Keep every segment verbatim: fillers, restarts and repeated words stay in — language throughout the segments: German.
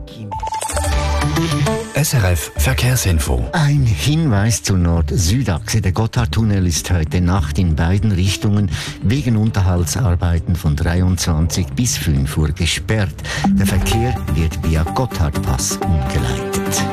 S R F Verkehrsinfo. Ein Hinweis zur Nord-Süd-Achse. Der Gotthardtunnel ist heute Nacht in beiden Richtungen wegen Unterhaltsarbeiten von dreiundzwanzig bis fünf Uhr gesperrt. Der Verkehr wird via Gotthardpass umgeleitet.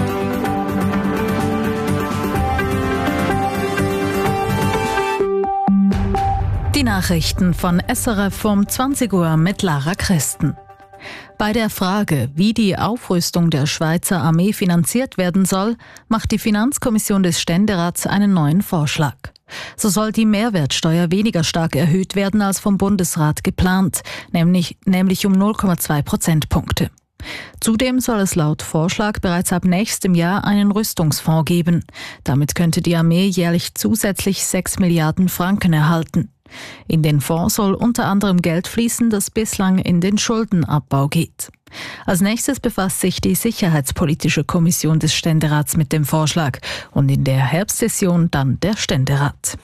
Die Nachrichten von S R F um zwanzig Uhr mit Lara Christen. Bei der Frage, wie die Aufrüstung der Schweizer Armee finanziert werden soll, macht die Finanzkommission des Ständerats einen neuen Vorschlag. So soll die Mehrwertsteuer weniger stark erhöht werden als vom Bundesrat geplant, nämlich, nämlich um null Komma zwei Prozentpunkte. Zudem soll es laut Vorschlag bereits ab nächstem Jahr einen Rüstungsfonds geben. Damit könnte die Armee jährlich zusätzlich sechs Milliarden Franken erhalten. In den Fonds soll unter anderem Geld fließen, das bislang in den Schuldenabbau geht. Als nächstes befasst sich die Sicherheitspolitische Kommission des Ständerats mit dem Vorschlag und in der Herbstsession dann der Ständerat.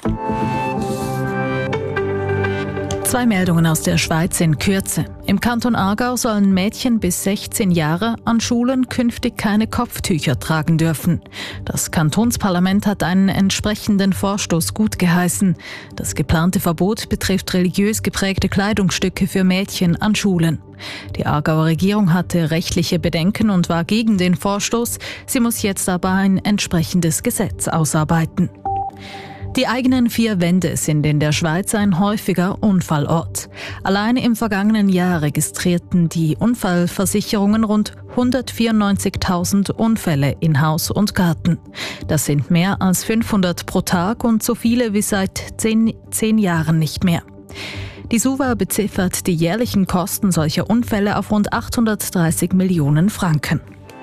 Zwei Meldungen aus der Schweiz in Kürze. Im Kanton Aargau sollen Mädchen bis sechzehn Jahre an Schulen künftig keine Kopftücher tragen dürfen. Das Kantonsparlament hat einen entsprechenden Vorstoß gutgeheißen. Das geplante Verbot betrifft religiös geprägte Kleidungsstücke für Mädchen an Schulen. Die Aargauer Regierung hatte rechtliche Bedenken und war gegen den Vorstoß. Sie muss jetzt aber ein entsprechendes Gesetz ausarbeiten. Die eigenen vier Wände sind in der Schweiz ein häufiger Unfallort. Allein im vergangenen Jahr registrierten die Unfallversicherungen rund hundertvierundneunzigtausend Unfälle in Haus und Garten. Das sind mehr als fünfhundert pro Tag und so viele wie seit zehn, zehn Jahren nicht mehr. Die SUVA beziffert die jährlichen Kosten solcher Unfälle auf rund achthundertdreißig Millionen Franken.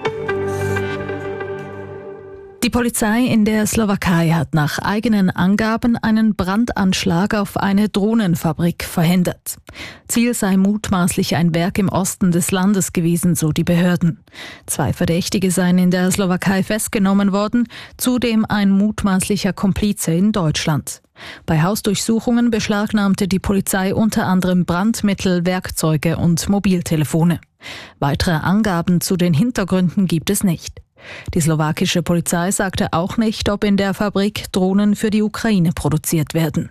Die Polizei in der Slowakei hat nach eigenen Angaben einen Brandanschlag auf eine Drohnenfabrik verhindert. Ziel sei mutmaßlich ein Werk im Osten des Landes gewesen, so die Behörden. Zwei Verdächtige seien in der Slowakei festgenommen worden, zudem ein mutmaßlicher Komplize in Deutschland. Bei Hausdurchsuchungen beschlagnahmte die Polizei unter anderem Brandmittel, Werkzeuge und Mobiltelefone. Weitere Angaben zu den Hintergründen gibt es nicht. Die slowakische Polizei sagte auch nicht, ob in der Fabrik Drohnen für die Ukraine produziert werden.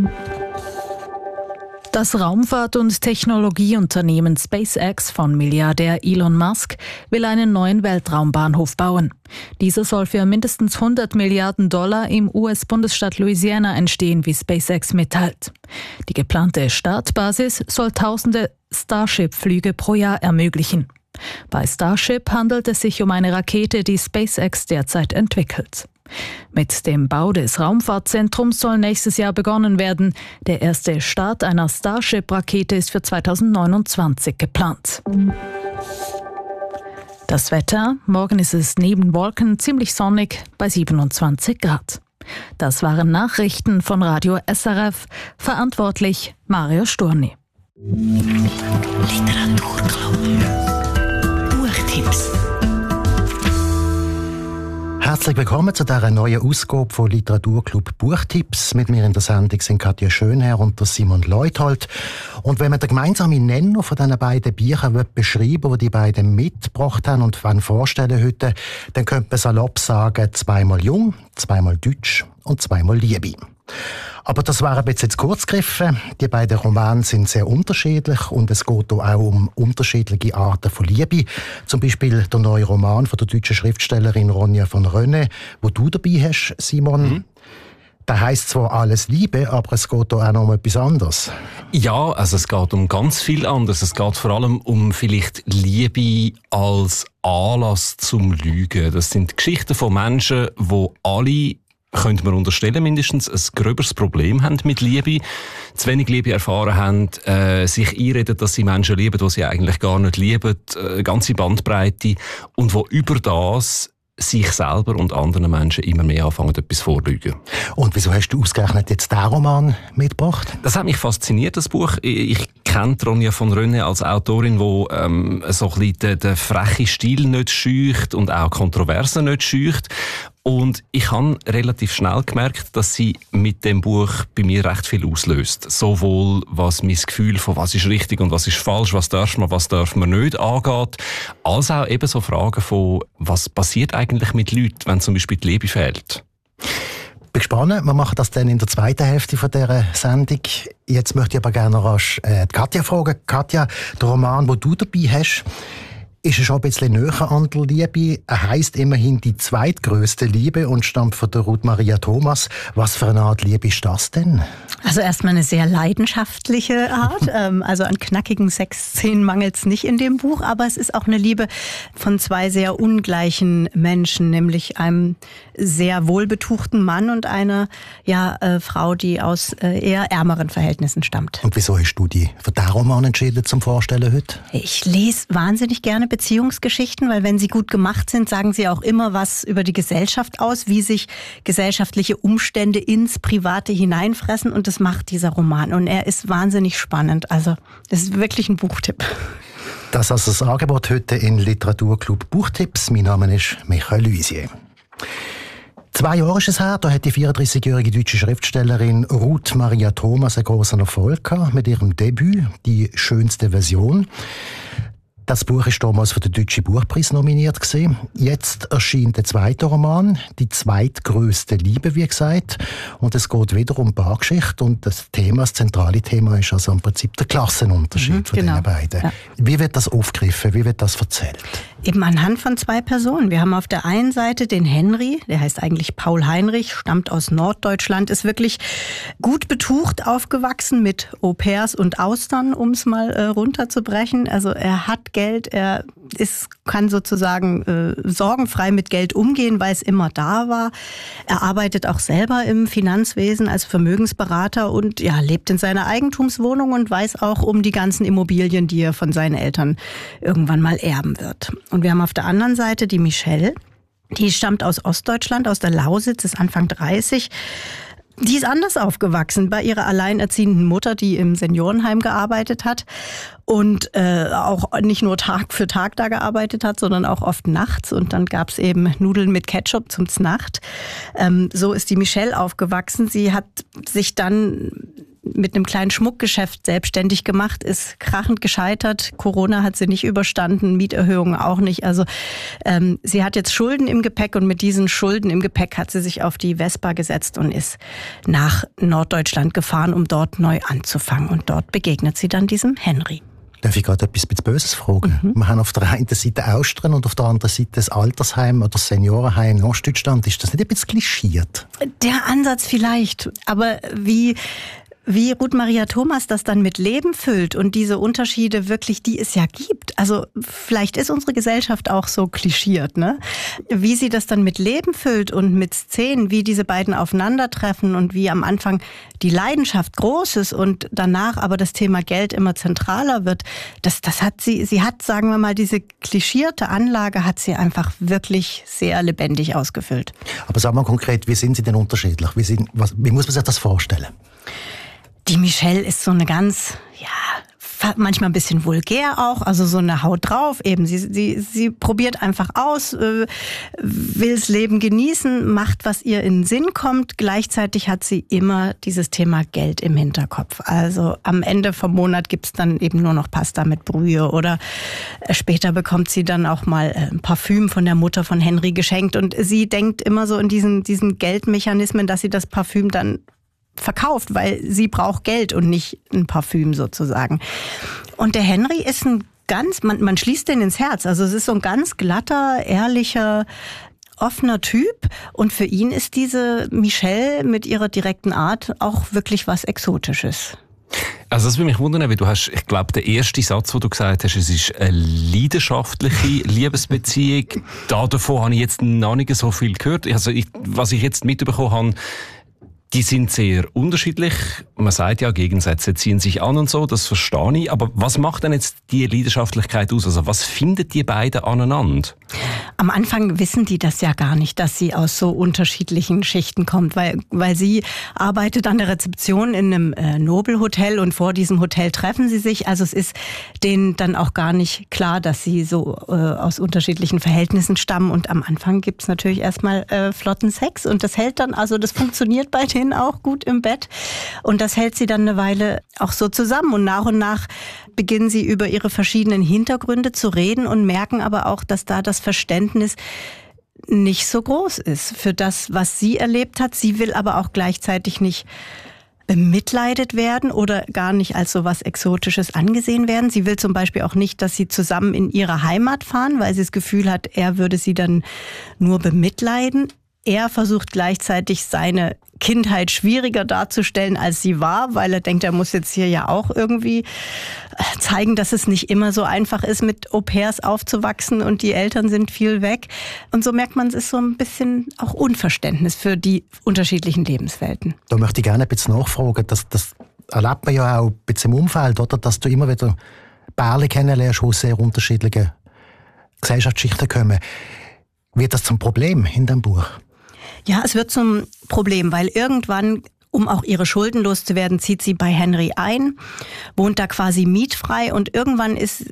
Das Raumfahrt- und Technologieunternehmen SpaceX von Milliardär Elon Musk will einen neuen Weltraumbahnhof bauen. Dieser soll für mindestens hundert Milliarden Dollar im U S-Bundesstaat Louisiana entstehen, wie SpaceX mitteilt. Die geplante Startbasis soll tausende Starship-Flüge pro Jahr ermöglichen. Bei Starship handelt es sich um eine Rakete, die SpaceX derzeit entwickelt. Mit dem Bau des Raumfahrtzentrums soll nächstes Jahr begonnen werden. Der erste Start einer Starship-Rakete ist für zweitausendneunundzwanzig geplant. Das Wetter: Morgen ist es neben Wolken ziemlich sonnig bei siebenundzwanzig Grad. Das waren Nachrichten von Radio S R F. Verantwortlich Mario Sturni. Literaturclub. Buchtipps. Herzlich willkommen zu dieser neuen Ausgabe von Literaturclub Buchtipps. Mit mir in der Sendung sind Katja Schönherr und der Simon Leuthold. Und wenn man den gemeinsamen Nenner von diesen beiden Büchern beschreiben will, die die beiden mitgebracht haben und vorstellen heute, dann könnte man salopp sagen, zweimal jung, zweimal deutsch und zweimal Liebe. Aber das war ein bisschen zu kurz gegriffen. Die beiden Romane sind sehr unterschiedlich und es geht auch um unterschiedliche Arten von Liebe. Zum Beispiel der neue Roman von der deutschen Schriftstellerin Ronja von Rönne, wo du dabei hast, Simon. Mhm. Der heisst zwar «Alles Liebe», aber es geht da auch noch um etwas anderes. Ja, also es geht um ganz viel anderes. Es geht vor allem um vielleicht Liebe als Anlass zum Lügen. Das sind Geschichten von Menschen, die alle, könnte man unterstellen, mindestens ein gröberes Problem haben mit Liebe, zu wenig Liebe erfahren haben, äh, sich einreden, dass sie Menschen lieben, die sie eigentlich gar nicht lieben, äh, ganze Bandbreite, und wo über das sich selber und anderen Menschen immer mehr anfangen, etwas vorzulügen. Und wieso hast du ausgerechnet jetzt diesen Roman mitgebracht? Das hat mich fasziniert, das Buch. Ich kennt Ronja von Rönne als Autorin, die ähm, so ein bisschen den, den frechen Stil nicht scheucht und auch Kontroversen nicht scheucht. Und ich habe relativ schnell gemerkt, dass sie mit dem Buch bei mir recht viel auslöst. Sowohl was mein Gefühl von was ist richtig und was ist falsch, was darf man, was darf man nicht angeht, als auch eben so Fragen von, was passiert eigentlich mit Leuten, wenn zum Beispiel die Liebe fehlt. Ich bin gespannt. Wir machen das dann in der zweiten Hälfte von dieser Sendung. Jetzt möchte ich aber gerne noch rasch äh, Katja fragen. Katja, der Roman, den du dabei hast, ist er schon ein bisschen näher an der Liebe. Er heisst immerhin die zweitgrößte Liebe und stammt von der Ruth Maria Thomas. Was für eine Art Liebe ist das denn? Also erstmal eine sehr leidenschaftliche Art. Also an knackigen Sexszenen mangelt es nicht in dem Buch, aber es ist auch eine Liebe von zwei sehr ungleichen Menschen, nämlich einem sehr wohlbetuchten Mann und einer ja, äh, Frau, die aus äh, eher ärmeren Verhältnissen stammt. Und wieso hast du dich für diesen Roman entschieden zum Vorstellen heute? Ich lese wahnsinnig gerne Beziehungsgeschichten, weil wenn sie gut gemacht sind, sagen sie auch immer was über die Gesellschaft aus, wie sich gesellschaftliche Umstände ins Private hineinfressen, und das macht dieser Roman. Und er ist wahnsinnig spannend. Also das ist wirklich ein Buchtipp. Das ist also das Angebot heute in Literaturclub Buchtipps. Mein Name ist Michael Luisier. Zwei Jahre ist es her, da hat die vierunddreißigjährige deutsche Schriftstellerin Ruth Maria Thomas einen grossen Erfolg gehabt mit ihrem Debüt «Die schönste Version». Das Buch ist damals für den Deutschen Buchpreis nominiert gewesen. Jetzt erscheint der zweite Roman, die zweitgrößte Liebe, wie gesagt. Und es geht wieder um Paargeschichte. Und das Thema, das zentrale Thema ist also im Prinzip der Klassenunterschied mhm, von genau. den beiden. Ja. Wie wird das aufgegriffen? Wie wird das erzählt? Eben anhand von zwei Personen. Wir haben auf der einen Seite den Henry, der heißt eigentlich Paul Heinrich, stammt aus Norddeutschland, ist wirklich gut betucht aufgewachsen mit Au-pairs und Austern, um es mal äh, runterzubrechen. Also er hat Geld, er ist, kann sozusagen äh, sorgenfrei mit Geld umgehen, weil es immer da war. Er arbeitet auch selber im Finanzwesen als Vermögensberater und ja, lebt in seiner Eigentumswohnung und weiß auch um die ganzen Immobilien, die er von seinen Eltern irgendwann mal erben wird. Und wir haben auf der anderen Seite die Michelle, die stammt aus Ostdeutschland, aus der Lausitz, ist Anfang dreißig. Die ist anders aufgewachsen bei ihrer alleinerziehenden Mutter, die im Seniorenheim gearbeitet hat und äh, auch nicht nur Tag für Tag da gearbeitet hat, sondern auch oft nachts. Und dann gab's eben Nudeln mit Ketchup zum Znacht. Ähm, so ist die Michelle aufgewachsen. Sie hat sich dann mit einem kleinen Schmuckgeschäft selbstständig gemacht, ist krachend gescheitert. Corona hat sie nicht überstanden, Mieterhöhungen auch nicht. Also ähm, sie hat jetzt Schulden im Gepäck und mit diesen Schulden im Gepäck hat sie sich auf die Vespa gesetzt und ist nach Norddeutschland gefahren, um dort neu anzufangen. Und dort begegnet sie dann diesem Henry. Darf ich gerade etwas Böses fragen? Mhm. Wir haben auf der einen Seite Austria und auf der anderen Seite das Altersheim oder das Seniorenheim in Ostdeutschland. Ist das nicht ein bisschen klischiert? Der Ansatz vielleicht, aber wie... Wie Ruth Maria Thomas das dann mit Leben füllt und diese Unterschiede wirklich, die es ja gibt. Also vielleicht ist unsere Gesellschaft auch so klischiert, ne? Wie sie das dann mit Leben füllt und mit Szenen, wie diese beiden aufeinandertreffen und wie am Anfang die Leidenschaft groß ist und danach aber das Thema Geld immer zentraler wird. Das, das hat sie, sie hat, sagen wir mal, diese klischierte Anlage hat sie einfach wirklich sehr lebendig ausgefüllt. Aber sagen wir konkret, wie sind sie denn unterschiedlich? Wie, sind, was, wie muss man sich das vorstellen? Die Michelle ist so eine ganz, ja, manchmal ein bisschen vulgär auch, also so eine Haut drauf eben. Sie, sie, sie probiert einfach aus, äh, will's Leben genießen, macht, was ihr in den Sinn kommt. Gleichzeitig hat sie immer dieses Thema Geld im Hinterkopf. Also am Ende vom Monat gibt's dann eben nur noch Pasta mit Brühe oder später bekommt sie dann auch mal ein Parfüm von der Mutter von Henry geschenkt und sie denkt immer so in diesen, diesen Geldmechanismen, dass sie das Parfüm dann verkauft, weil sie braucht Geld und nicht ein Parfüm sozusagen. Und der Henry ist ein ganz, man, man schließt den ins Herz. Also es ist so ein ganz glatter, ehrlicher, offener Typ. Und für ihn ist diese Michelle mit ihrer direkten Art auch wirklich was Exotisches. Also das würde mich wundern, weil du hast, ich glaube, der erste Satz, den du gesagt hast, es ist eine leidenschaftliche Liebesbeziehung. Da davon habe ich jetzt noch nicht so viel gehört. Also ich, was ich jetzt mitbekommen habe, die sind sehr unterschiedlich. Man sagt ja, Gegensätze ziehen sich an und so, das verstehe ich. Aber was macht denn jetzt die Leidenschaftlichkeit aus? Also was finden die beiden aneinander? Am Anfang wissen die das ja gar nicht, dass sie aus so unterschiedlichen Schichten kommt, weil, weil sie arbeitet an der Rezeption in einem äh, Nobelhotel und vor diesem Hotel treffen sie sich. Also es ist denen dann auch gar nicht klar, dass sie so äh, aus unterschiedlichen Verhältnissen stammen. Und am Anfang gibt's natürlich erstmal äh, flotten Sex und das hält dann, also das funktioniert bei denen auch gut im Bett. Und das hält sie dann eine Weile auch so zusammen. Und nach und nach beginnen sie über ihre verschiedenen Hintergründe zu reden und merken aber auch, dass da das Verständnis nicht so groß ist für das, was sie erlebt hat. Sie will aber auch gleichzeitig nicht bemitleidet werden oder gar nicht als so was Exotisches angesehen werden. Sie will zum Beispiel auch nicht, dass sie zusammen in ihre Heimat fahren, weil sie das Gefühl hat, er würde sie dann nur bemitleiden. Er versucht gleichzeitig seine Kindheit schwieriger darzustellen, als sie war, weil er denkt, er muss jetzt hier ja auch irgendwie zeigen, dass es nicht immer so einfach ist, mit Au-pairs aufzuwachsen und die Eltern sind viel weg. Und so merkt man, es ist so ein bisschen auch Unverständnis für die unterschiedlichen Lebenswelten. Da möchte ich gerne ein bisschen nachfragen. Das, das erlebt man ja auch ein bisschen im Umfeld, oder? Dass du immer wieder Pärchen kennenlernst, die aus sehr unterschiedlichen Gesellschaftsschichten kommen. Wird das zum Problem in dem Buch? Ja, es wird zum Problem, weil irgendwann, um auch ihre Schulden loszuwerden, zieht sie bei Henry ein, wohnt da quasi mietfrei und irgendwann ist,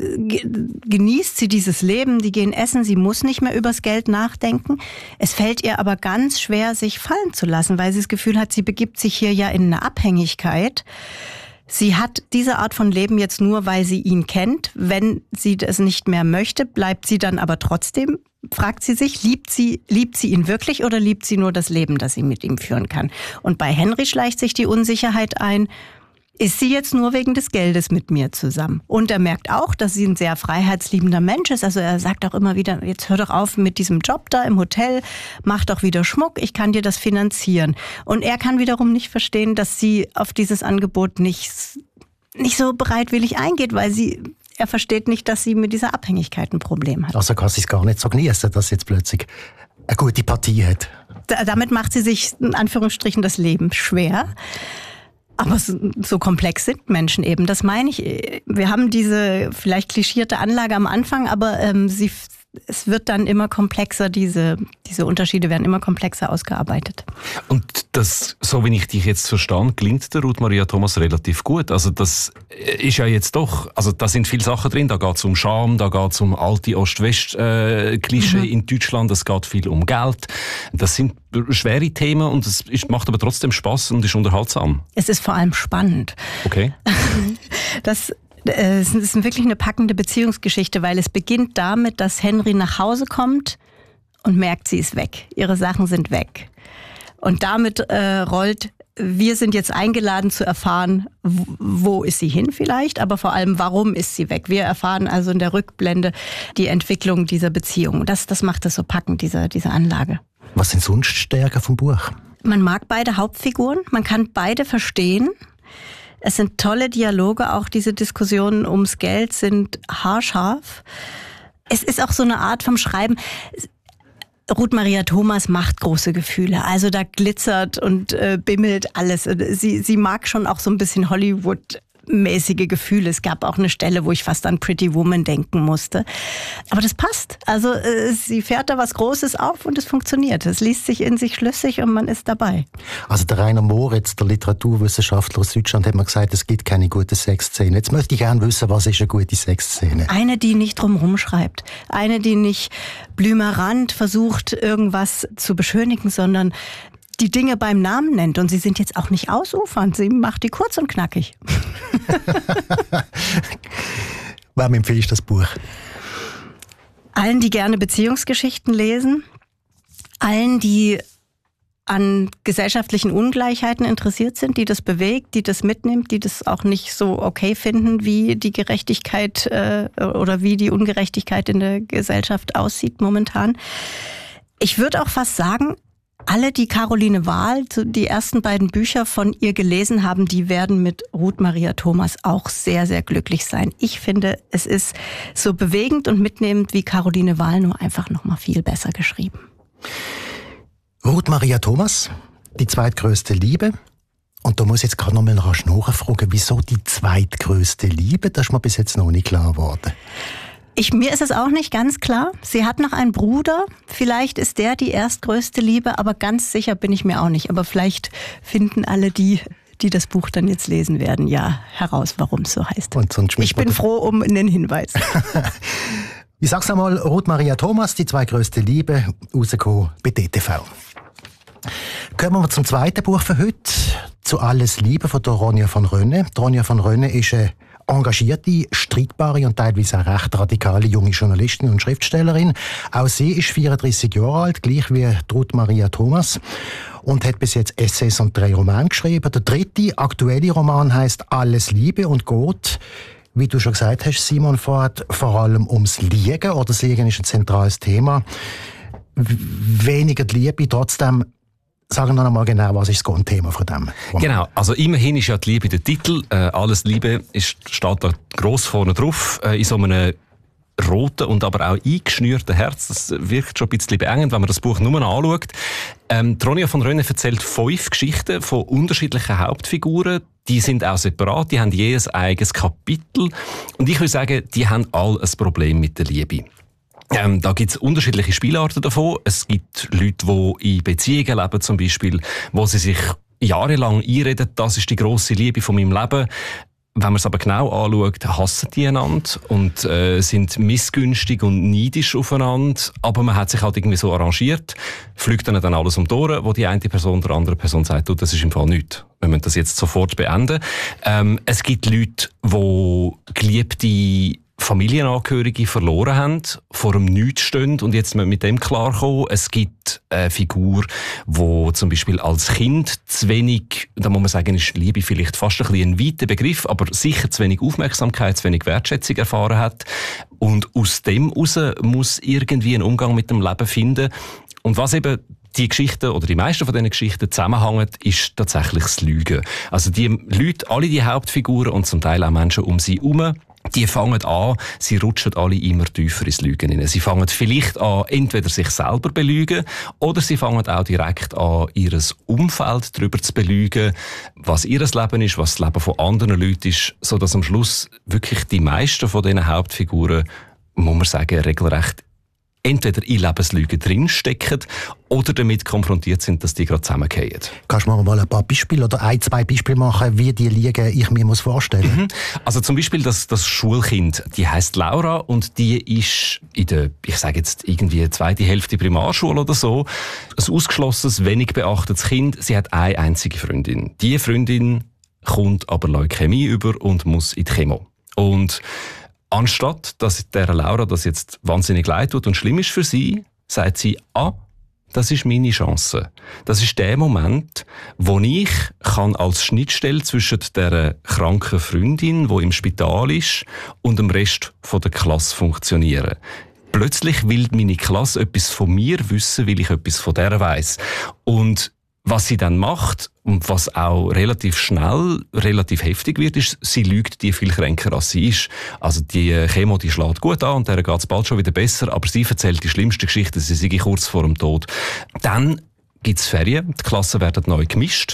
genießt sie dieses Leben, die gehen essen, sie muss nicht mehr übers Geld nachdenken. Es fällt ihr aber ganz schwer, sich fallen zu lassen, weil sie das Gefühl hat, sie begibt sich hier ja in eine Abhängigkeit. Sie hat diese Art von Leben jetzt nur, weil sie ihn kennt. Wenn sie das nicht mehr möchte, bleibt sie dann aber trotzdem, fragt sie sich, liebt sie, liebt sie ihn wirklich oder liebt sie nur das Leben, das sie mit ihm führen kann? Und bei Henry schleicht sich die Unsicherheit ein, ist sie jetzt nur wegen des Geldes mit mir zusammen? Und er merkt auch, dass sie ein sehr freiheitsliebender Mensch ist. Also er sagt auch immer wieder, jetzt hör doch auf mit diesem Job da im Hotel, mach doch wieder Schmuck, ich kann dir das finanzieren. Und er kann wiederum nicht verstehen, dass sie auf dieses Angebot nicht, nicht so bereitwillig eingeht, weil sie... Er versteht nicht, dass sie mit dieser Abhängigkeit ein Problem hat. Also kann sie es gar nicht so genießen, dass sie jetzt plötzlich eine gute Partie hat. Da, damit macht sie sich in Anführungsstrichen das Leben schwer. Aber so, so komplex sind Menschen eben, das meine ich. Wir haben diese vielleicht klischierte Anlage am Anfang, aber ähm, sie, es wird dann immer komplexer, diese, diese Unterschiede werden immer komplexer ausgearbeitet. Und das, so wie ich dich jetzt verstehe, klingt der Ruth Maria Thomas relativ gut. Also das ist ja jetzt doch, also da sind viele Sachen drin, da geht es um Scham, da geht es um alte Ost-West-Klischee mhm. in Deutschland, es geht viel um Geld. Das sind schwere Themen und es ist, macht aber trotzdem Spaß und ist unterhaltsam. Es ist vor allem spannend. Okay. Das Es ist wirklich eine packende Beziehungsgeschichte, weil es beginnt damit, dass Henry nach Hause kommt und merkt, sie ist weg. Ihre Sachen sind weg. Und damit äh, rollt, wir sind jetzt eingeladen zu erfahren, wo ist sie hin vielleicht, aber vor allem, warum ist sie weg. Wir erfahren also in der Rückblende die Entwicklung dieser Beziehung. Das, das macht es so packend, diese, diese Anlage. Was sind sonst Stärken vom Buch? Man mag beide Hauptfiguren, man kann beide verstehen. Es sind tolle Dialoge, auch diese Diskussionen ums Geld sind haarscharf. Es ist auch so eine Art vom Schreiben. Ruth Maria Thomas macht große Gefühle, also da glitzert und äh, bimmelt alles. Sie, sie mag schon auch so ein bisschen Hollywood mäßige Gefühle. Es gab auch eine Stelle, wo ich fast an Pretty Woman denken musste. Aber das passt. Also äh, sie fährt da was Großes auf und es funktioniert. Es liest sich in sich schlüssig und man ist dabei. Also der Rainer Moritz, der Literaturwissenschaftler aus Deutschland, hat mir gesagt, es gibt keine gute Sexszene. Jetzt möchte ich gerne wissen, was ist eine gute Sexszene? Eine, die nicht drumherum schreibt. Eine, die nicht blümerant versucht, irgendwas zu beschönigen, sondern die Dinge beim Namen nennt. Und sie sind jetzt auch nicht ausufernd. Sie macht die kurz und knackig. Wem empfehlst du das Buch? Allen, die gerne Beziehungsgeschichten lesen. Allen, die an gesellschaftlichen Ungleichheiten interessiert sind, die das bewegt, die das mitnimmt, die das auch nicht so okay finden, wie die Gerechtigkeit äh, oder wie die Ungerechtigkeit in der Gesellschaft aussieht momentan. Ich würde auch fast sagen, alle, die Caroline Wahl, die ersten beiden Bücher von ihr gelesen haben, die werden mit Ruth Maria Thomas auch sehr, sehr glücklich sein. Ich finde, es ist so bewegend und mitnehmend wie Caroline Wahl, nur einfach noch mal viel besser geschrieben. Ruth Maria Thomas, die zweitgrößte Liebe. Und da muss ich jetzt gerade noch mal nachfragen, wieso die zweitgrößte Liebe? Das ist mir bis jetzt noch nicht klar geworden. Ich, mir ist es auch nicht ganz klar. Sie hat noch einen Bruder. Vielleicht ist der die erstgrößte Liebe, aber ganz sicher bin ich mir auch nicht. Aber vielleicht finden alle die, die das Buch dann jetzt lesen werden, ja heraus, warum es so heißt. Und sonst ich bin froh um einen Hinweis. Ich sag's einmal, Ruth Maria Thomas, die zweitgrößte Liebe, rausgekommen bei D T V. Kommen wir zum zweiten Buch für heute, «Zu alles Liebe» von der Ronja von Rönne. Die Ronja von Rönne ist eine engagierte, streitbare und teilweise auch recht radikale junge Journalistin und Schriftstellerin. Auch sie ist vierunddreissig Jahre alt, gleich wie Ruth Maria Thomas, und hat bis jetzt Essays und drei Romane geschrieben. Der dritte, aktuelle Roman heisst «Alles Liebe» und geht, wie du schon gesagt hast, Simon, vor allem ums Liegen, oder das Liegen ist ein zentrales Thema. Weniger die Liebe, trotzdem. Sagen wir noch einmal genau, was ist das Grundthema von dem Roman? Genau, also immerhin ist ja die Liebe der Titel. Äh, «Alles Liebe» ist, steht da gross vorne drauf, äh, in so einem roten und aber auch eingeschnürten Herz. Das wirkt schon ein bisschen beengend, wenn man das Buch nur anschaut. Ähm, Ronja von Rönne erzählt fünf Geschichten von unterschiedlichen Hauptfiguren. Die sind auch separat, die haben je ein eigenes Kapitel. Und ich würde sagen, die haben alle ein Problem mit der Liebe. Ähm, da gibt's unterschiedliche Spielarten davon. Es gibt Leute, die in Beziehungen leben, zum Beispiel, wo sie sich jahrelang einreden, das ist die grosse Liebe von meinem Leben. Wenn man es aber genau anschaut, hassen die einander und äh, sind missgünstig und neidisch aufeinander. Aber man hat sich halt irgendwie so arrangiert, fliegt dann, dann alles um die Ohren, wo die eine Person der anderen Person sagt, du, das ist im Fall nichts. Wir müssen das jetzt sofort beenden. Ähm, es gibt Leute, die geliebte Familienangehörige verloren haben, vor dem Nichts stehen und jetzt mit dem klarkommen. Es gibt eine Figur, die zum Beispiel als Kind zu wenig, da muss man sagen, ist Liebe vielleicht fast ein bisschen ein weiter Begriff, aber sicher zu wenig Aufmerksamkeit, zu wenig Wertschätzung erfahren hat. Und aus dem heraus muss irgendwie einen Umgang mit dem Leben finden. Und was eben die Geschichten oder die meisten von diesen Geschichten zusammenhängen, ist tatsächlich das Lügen. Also die Leute, alle die Hauptfiguren und zum Teil auch Menschen um sie herum, die fangen an, sie rutschen alle immer tiefer ins Lügen hinein. Sie fangen vielleicht an, entweder sich selber belügen, oder sie fangen auch direkt an, ihr Umfeld darüber zu belügen, was ihr Leben ist, was das Leben von anderen Leuten ist, sodass am Schluss wirklich die meisten von diesen Hauptfiguren, muss man sagen, regelrecht entweder in Lebenslügen drinstecken oder damit konfrontiert sind, dass die gerade zusammenfallen. Kannst du mir mal ein paar Beispiele oder ein, zwei Beispiele machen, wie die Liegen ich mir muss vorstellen? Mhm. Also zum Beispiel das, das Schulkind, die heisst Laura und die ist in der, ich sage jetzt irgendwie zweite Hälfte Primarschule oder so, ein ausgeschlossenes, wenig beachtetes Kind. Sie hat eine einzige Freundin. Die Freundin kommt aber Leukämie über und muss in die Chemo. Und anstatt, dass der Laura das jetzt wahnsinnig leid tut und schlimm ist für sie, sagt sie, ah, das ist meine Chance. Das ist der Moment, wo ich kann als Schnittstelle zwischen der kranken Freundin, die im Spital ist, und dem Rest der Klasse funktionieren. Plötzlich will meine Klasse etwas von mir wissen, weil ich etwas von der weiss. Und was sie dann macht und was auch relativ schnell, relativ heftig wird, ist, sie lügt die viel kränker, als sie ist. Also die Chemo, die schlägt gut an und der geht es bald schon wieder besser, aber sie erzählt die schlimmste Geschichte, sie sei kurz vor dem Tod. Dann gibt es Ferien, die Klassen werden neu gemischt.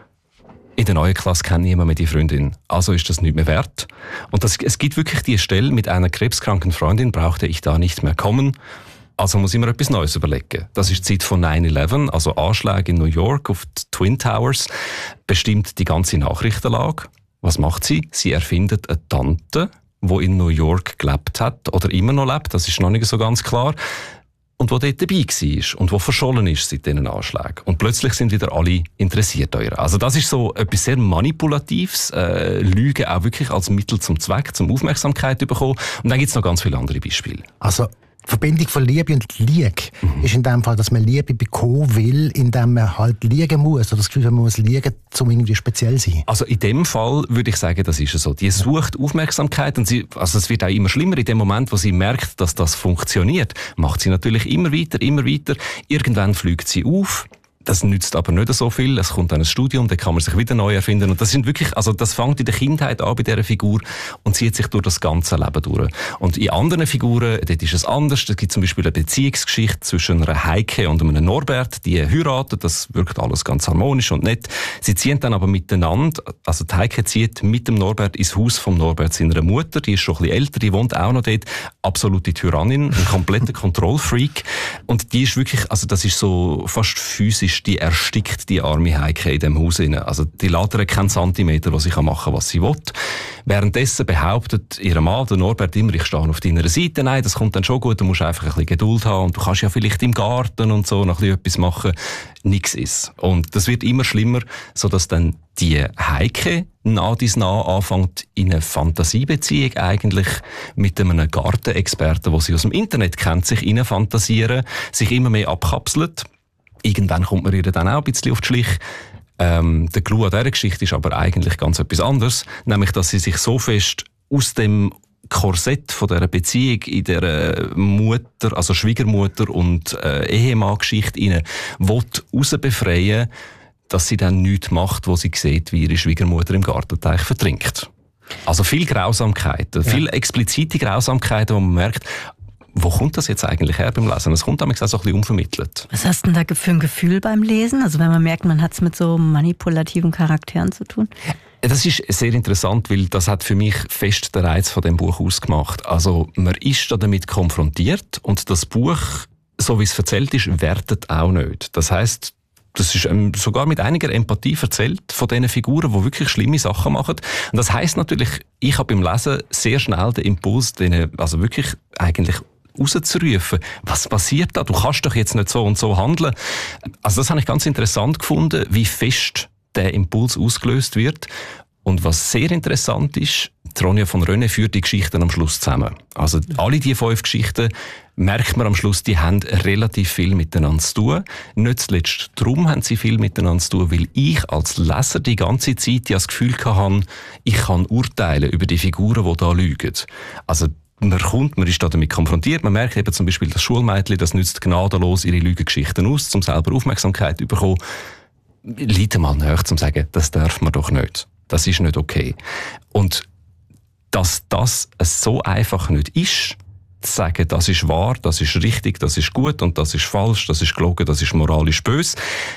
In der neuen Klasse kennt niemand mehr die Freundin. Also ist das nicht mehr wert. Und das, es gibt wirklich die Stelle, mit einer krebskranken Freundin brauchte ich da nicht mehr kommen. Also muss ich mir etwas Neues überlegen. Das ist die Zeit von nine eleven, also Anschläge in New York auf die Twin Towers, bestimmt die ganze Nachrichtenlage. Was macht sie? Sie erfindet eine Tante, die in New York gelebt hat oder immer noch lebt, das ist noch nicht so ganz klar, und die dort dabei war und die verschollen ist seit diesen Anschlägen. Und plötzlich sind wieder alle interessiert an ihr. Also das ist so etwas sehr Manipulatives, äh, Lügen auch wirklich als Mittel zum Zweck, zum Aufmerksamkeit zu bekommen. Und dann gibt es noch ganz viele andere Beispiele. Also die Verbindung von Liebe und Lüge mhm. ist in dem Fall, dass man Liebe bekommen will, indem man halt liegen muss. Oder das Gefühl, man muss liegen, um irgendwie speziell zu sein. Also in dem Fall würde ich sagen, das ist so. Die sucht Aufmerksamkeit und sie, also es wird auch immer schlimmer. In dem Moment, wo sie merkt, dass das funktioniert, macht sie natürlich immer weiter, immer weiter. Irgendwann fliegt sie auf. Das nützt aber nicht so viel. Es kommt dann ein Studium, dann kann man sich wieder neu erfinden. Und das sind wirklich, also das fängt in der Kindheit an bei dieser Figur und zieht sich durch das ganze Leben durch. Und in anderen Figuren, dort ist es anders. Es gibt zum Beispiel eine Beziehungsgeschichte zwischen einer Heike und einem Norbert. Die heiraten, das wirkt alles ganz harmonisch und nett. Sie ziehen dann aber miteinander, also die Heike zieht mit dem Norbert ins Haus vom Norbert seiner Mutter. Die ist schon ein bisschen älter, die wohnt auch noch dort. Absolute Tyrannin, ein kompletter Kontrollfreak. Und die ist wirklich, also das ist so fast physisch, die erstickt die arme Heike in dem Haus rein. Also die lässt ihr keinen Zentimeter, was sie machen kann, was sie will. Währenddessen behauptet ihr Mann, der Norbert, immer, ich stehe auf deiner Seite. Nein, das kommt dann schon gut, du musst einfach ein bisschen Geduld haben und du kannst ja vielleicht im Garten und so noch ein bisschen etwas machen. Nichts ist. Und das wird immer schlimmer, sodass dann die Heike nah dies nah anfängt, in eine Fantasiebeziehung eigentlich mit einem Gartenexperten, den sie aus dem Internet kennt, sich rein fantasieren, sich immer mehr abkapselt. Irgendwann kommt man ihr dann auch ein bisschen auf die Schliche. Ähm, der Clou an dieser Geschichte ist aber eigentlich ganz etwas anderes. Nämlich, dass sie sich so fest aus dem Korsett von dieser Beziehung in dieser Mutter, also Schwiegermutter und äh, Ehemann-Geschichte rein will rausbefreien, dass sie dann nichts macht, wo sie sieht, wie ihre Schwiegermutter im Gartenteich vertrinkt. Also viel Grausamkeiten, ja. Viel explizite Grausamkeiten, wo man merkt, wo kommt das jetzt eigentlich her beim Lesen? Es kommt damals auch so ein bisschen unvermittelt. Was hast du denn da für ein Gefühl beim Lesen? Also wenn man merkt, man hat es mit so manipulativen Charakteren zu tun? Das ist sehr interessant, weil das hat für mich fest den Reiz von dem Buch ausgemacht. Also man ist da damit konfrontiert und das Buch, so wie es erzählt ist, wertet auch nicht. Das heisst, das ist ähm, sogar mit einiger Empathie erzählt von diesen Figuren, die wirklich schlimme Sachen machen. Und das heisst natürlich, ich habe beim Lesen sehr schnell den Impuls, denen, also wirklich eigentlich rauszurufen. Was passiert da? Du kannst doch jetzt nicht so und so handeln. Also das habe ich ganz interessant gefunden, wie fest der Impuls ausgelöst wird. Und was sehr interessant ist, Ronja von Rönne führt die Geschichten am Schluss zusammen. Also alle die fünf Geschichten merkt man am Schluss, die haben relativ viel miteinander zu tun. Nicht zuletzt darum haben sie viel miteinander zu tun, weil ich als Leser die ganze Zeit ja das Gefühl hatte, ich kann urteilen über die Figuren, die da lügen. Also man kommt, man ist da damit konfrontiert, man merkt eben zum Beispiel, das Schulmädchen, das nützt gnadenlos ihre Lügengeschichten aus, um selber Aufmerksamkeit zu bekommen. Leute mal nach, um zu sagen, das darf man doch nicht. Das ist nicht okay. Und dass das so einfach nicht ist, zu sagen, das ist wahr, das ist richtig, das ist gut und das ist falsch, das ist gelogen, das ist moralisch böse,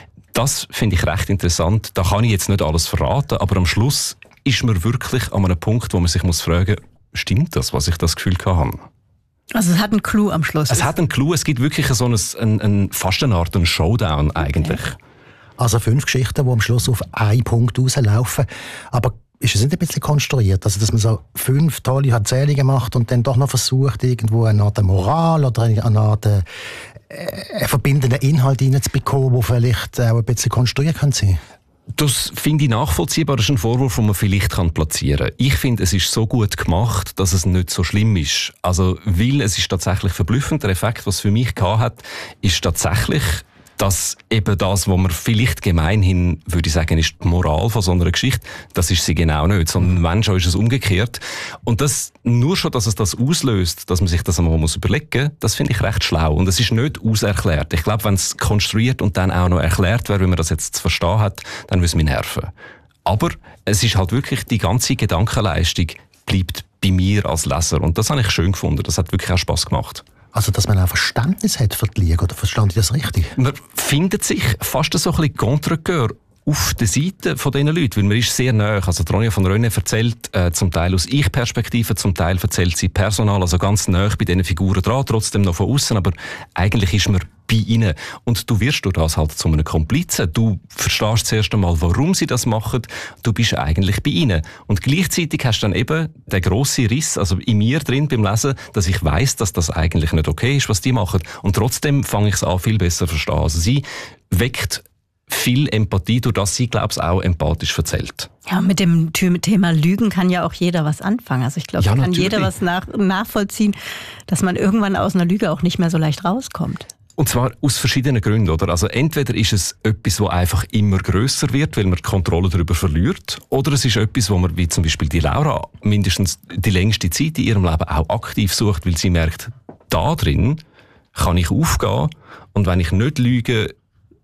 das finde ich recht interessant. Da kann ich jetzt nicht alles verraten, aber am Schluss ist man wirklich an einem Punkt, wo man sich muss fragen, stimmt das, was ich das Gefühl habe? Also es hat einen Clou am Schluss. Es hat einen Clou, es gibt wirklich so einen, einen, einen fast eine Art einen Showdown eigentlich. Okay. Also fünf Geschichten, die am Schluss auf einen Punkt rauslaufen. Aber ist es nicht ein bisschen konstruiert? Also, dass man so fünf tolle Erzählungen macht und dann doch noch versucht, irgendwo eine Art Moral oder eine Art äh, einen verbindenden Inhalt reinzubekommen, der vielleicht auch ein bisschen konstruiert kann sein? Das finde ich nachvollziehbar. Das ist ein Vorwurf, den man vielleicht platzieren kann. Ich finde, es ist so gut gemacht, dass es nicht so schlimm ist. Also, weil es ist tatsächlich verblüffend. Der Effekt, was es für mich gehabt hat, ist tatsächlich, dass eben das, was man vielleicht gemeinhin, würde ich sagen, ist die Moral von so einer Geschichte, das ist sie genau nicht, sondern wenn schon ist es umgekehrt. Und das, nur schon, dass es das auslöst, dass man sich das einmal muss überlegen, das finde ich recht schlau. Und es ist nicht auserklärt. Ich glaube, wenn es konstruiert und dann auch noch erklärt wäre, wie man das jetzt zu verstehen hat, dann würde es mich nerven. Aber es ist halt wirklich, die ganze Gedankenleistung bleibt bei mir als Leser. Und das habe ich schön gefunden. Das hat wirklich auch Spass gemacht. Also, dass man auch Verständnis hat für die Liga, oder verstand ich das richtig? Man findet sich fast so ein bisschen Contre-Cœur auf der Seite von diesen Leuten, weil man ist sehr nahe. Also Ronja von Rönne erzählt äh, zum Teil aus Ich-Perspektive, zum Teil erzählt sie Personal, also ganz nahe bei diesen Figuren dran, trotzdem noch von außen, aber eigentlich ist man bei ihnen. Und du wirst durch das halt zu einem Komplizen. Du verstehst zuerst einmal, warum sie das machen. Du bist eigentlich bei ihnen. Und gleichzeitig hast du dann eben den grossen Riss, also in mir drin beim Lesen, dass ich weiss, dass das eigentlich nicht okay ist, was die machen. Und trotzdem fange ich es an, viel besser zu verstehen. Also sie weckt viel Empathie, durch das sie, glaube ich, auch empathisch erzählt. Ja, mit dem Thema Lügen kann ja auch jeder was anfangen. Also ich glaube, ja, da kann natürlich jeder was nach, nachvollziehen, dass man irgendwann aus einer Lüge auch nicht mehr so leicht rauskommt. Und zwar aus verschiedenen Gründen, oder? Also entweder ist es etwas, das einfach immer grösser wird, weil man die Kontrolle darüber verliert, oder es ist etwas, wo man, wie zum Beispiel die Laura, mindestens die längste Zeit in ihrem Leben auch aktiv sucht, weil sie merkt, da drin kann ich aufgehen und wenn ich nicht lüge,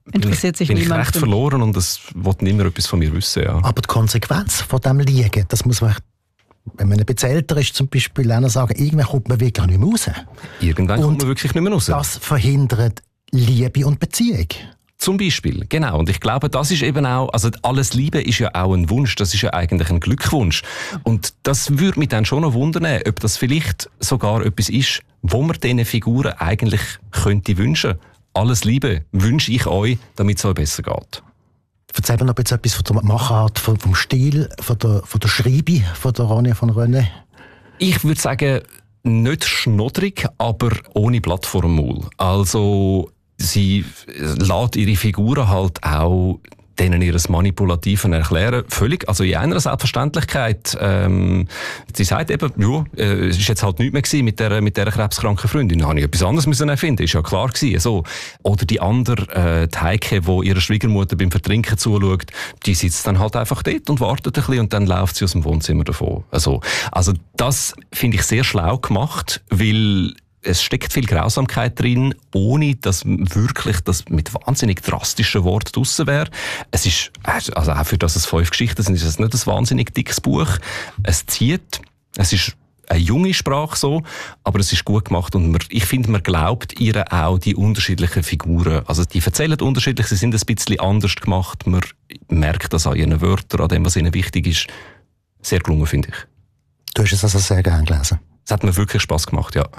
interessiert sich bin ich, bin niemand. ich recht verloren und es will niemand etwas von mir wissen. Ja. Aber die Konsequenz von dem Liegen, das muss man, wenn man ein bisschen älter ist, zum Beispiel auch noch sagen, irgendwann kommt man wirklich nicht mehr raus. Irgendwann und kommt man wirklich nicht mehr raus. Das verhindert Liebe und Beziehung. Zum Beispiel, genau. Und ich glaube, das ist eben auch, also alles Liebe ist ja auch ein Wunsch, das ist ja eigentlich ein Glückwunsch. Und das würde mich dann schon noch wundern, ob das vielleicht sogar etwas ist, wo man diesen Figuren eigentlich könnte wünschen. Alles Liebe wünsche ich euch, damit es euch besser geht. Erzähl mir noch etwas von der Machart, vom Stil, von der, von der Schreibe von der Ronja von Rönne. Ich würde sagen, nicht schnodrig, aber ohne Blatt vor dem Maul. Also, sie lässt ihre Figuren halt auch denen ihres Manipulativen erklären, völlig, also in einer Selbstverständlichkeit. Ähm, sie sagt eben, ja, äh, es ist jetzt halt nichts mehr gewesen mit der, mit der krebskranken Freundin. Da habe ich etwas anderes müssen erfinden, ist ja klar gewesen. So. Oder die andere, äh, die Heike, die ihrer Schwiegermutter beim Vertrinken zuschaut, die sitzt dann halt einfach dort und wartet ein bisschen und dann läuft sie aus dem Wohnzimmer davon. Also, also das finde ich sehr schlau gemacht, weil es steckt viel Grausamkeit drin, ohne dass wirklich das mit wahnsinnig drastischen Worten draussen wäre. Es ist, also auch für das es fünf Geschichten sind, ist es nicht ein wahnsinnig dickes Buch. Es zieht, es ist eine junge Sprache so, aber es ist gut gemacht und man, ich finde, man glaubt ihr auch die unterschiedlichen Figuren. Also die erzählen unterschiedlich, sie sind ein bisschen anders gemacht. Man merkt das an ihren Wörtern, an dem, was ihnen wichtig ist. Sehr gelungen, finde ich. Du hast es also sehr gerne gelesen. Es hat mir wirklich Spass gemacht, ja.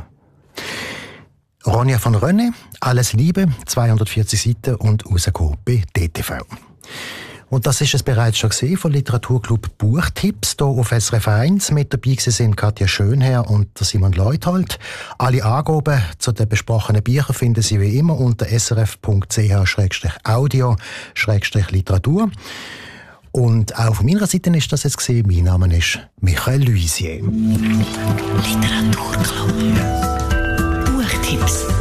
Ronja von Rönne, Alles Liebe, zweihundertvierzig Seiten und rausgekommen bei D T V. Und das ist es bereits schon gesehen von Literaturclub Buchtipps hier auf S R F eins. Mit dabei sind Katja Schönherr und Simon Leuthold. Alle Angaben zu den besprochenen Büchern finden Sie wie immer unter srf.ch audio Literatur. Und auch von meiner Seite ist das jetzt gesehen. Mein Name ist Michael Luisier. Literaturclub. Buchtipps.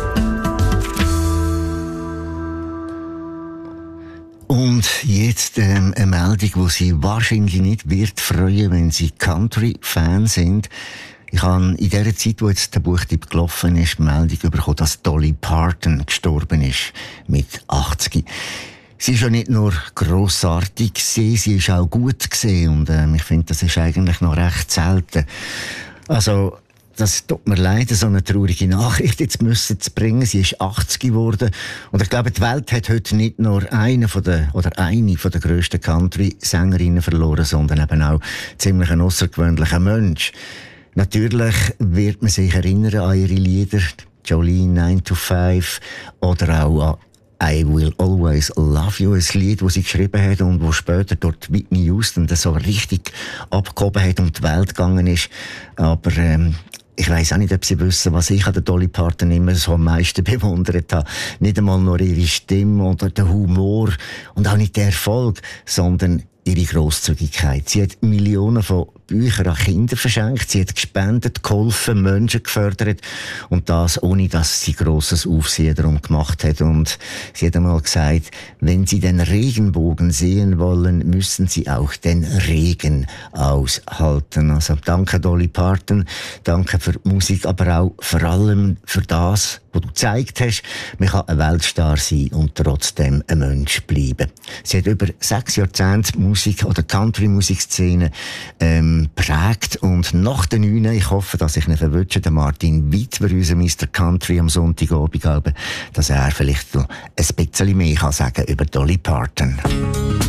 Und jetzt ähm, eine Meldung, die Sie wahrscheinlich nicht wird freuen, wenn Sie Country-Fan sind. Ich habe in der Zeit, wo jetzt der Buchtipp gelaufen ist, die Meldung bekommen, dass Dolly Parton gestorben ist mit achtzig. Sie ist ja nicht nur grossartig gesehen, sie ist auch gut gesehen und ähm, ich finde, das ist eigentlich noch recht selten. Also, das tut mir leid, so eine traurige Nachricht jetzt müssen zu bringen. Sie ist achtzig geworden. Und ich glaube, die Welt hat heute nicht nur eine von der, oder eine von der grössten Country-Sängerinnen verloren, sondern eben auch ziemlich ein außergewöhnlicher Mensch. Natürlich wird man sich erinnern an ihre Lieder, Jolene nine to five, oder auch an I Will Always Love You, ein Lied, das sie geschrieben hat und wo später dort Whitney Houston das so richtig abgehoben hat und die Welt gegangen ist. Aber ähm, ich weiss auch nicht, ob Sie wissen, was ich an der Dolly Parton immer so am meisten bewundert habe. Nicht einmal nur ihre Stimme oder der Humor und auch nicht der Erfolg, sondern ihre Grosszügigkeit. Sie hat Millionen von Büchern an Kinder verschenkt, sie hat gespendet, geholfen, Menschen gefördert und das ohne, dass sie grosses Aufsehen darum gemacht hat. Und sie hat einmal gesagt, wenn Sie den Regenbogen sehen wollen, müssen Sie auch den Regen aushalten. Also danke Dolly Parton, danke für die Musik, aber auch vor allem für das, was du gezeigt hast. Man kann ein Weltstar sein und trotzdem ein Mensch bleiben. Sie hat über sechs Jahrzehnte Musik- oder Country-Musikszene ähm, prägt und nach den neun, ich hoffe, dass ich nicht verwünsche, den Martin Wittwer, unser Mister Country am Sonntagabend, dass er vielleicht noch ein bisschen mehr kann sagen über Dolly Parton.